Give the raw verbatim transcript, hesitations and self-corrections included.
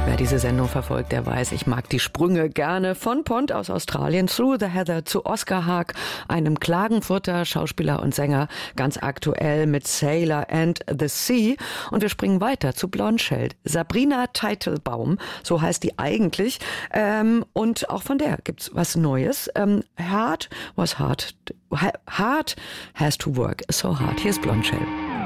Wer diese Sendung verfolgt, der weiß, ich mag die Sprünge gerne. Von Pont aus Australien, Through the Heather zu Oskar Haag, einem Klagenfurter Schauspieler und Sänger, ganz aktuell mit Sailor and the Sea. Und wir springen weiter zu Blondshell. Sabrina Teitelbaum, so heißt die eigentlich. Ähm, und auch von der gibt's was Neues. Ähm, hard was hard. Hard has to work so hard. Hier ist Blondshell.